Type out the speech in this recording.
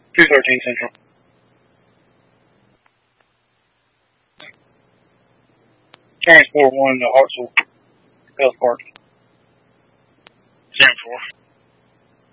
213 Central. Transport 1 to Hartsville Health Park. 10-4.